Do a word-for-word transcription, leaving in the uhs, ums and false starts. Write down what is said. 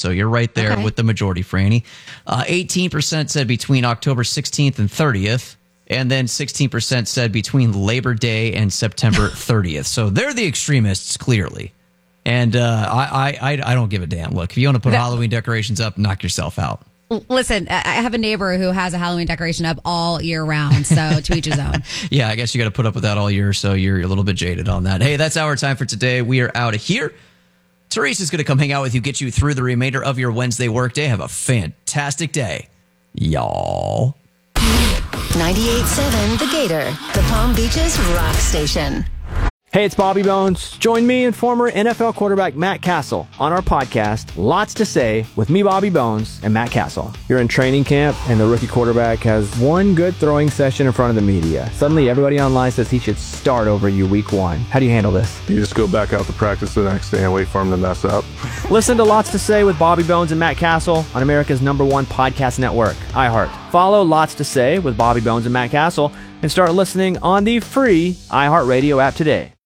So you're right there Okay. with the majority, Franny. Uh, eighteen percent said between October sixteenth and thirtieth. And then sixteen percent said between Labor Day and September thirtieth. So they're the extremists, clearly. And uh, I, I, I don't give a damn. Look, if you want to put That- Halloween decorations up, knock yourself out. Listen, I I have a neighbor who has a Halloween decoration up all year round, so to each his own. Yeah, I guess you got to put up with that all year, so you're a little bit jaded on that. Hey, that's our time for today. We are out of here. Teresa's going to come hang out with you, get you through the remainder of your Wednesday workday. Have a fantastic day, y'all. ninety-eight point seven The Gator, the Palm Beaches rock station. Hey, it's Bobby Bones. Join me and former N F L quarterback Matt Castle on our podcast, Lots to Say, with me, Bobby Bones, and Matt Castle. You're in training camp, and the rookie quarterback has one good throwing session in front of the media. Suddenly, everybody online says he should start over you week one. How do you handle this? You just go back out to practice the next day and wait for him to mess up. Listen to Lots to Say with Bobby Bones and Matt Castle on America's number one podcast network, iHeart. Follow Lots to Say with Bobby Bones and Matt Castle and start listening on the free iHeartRadio app today.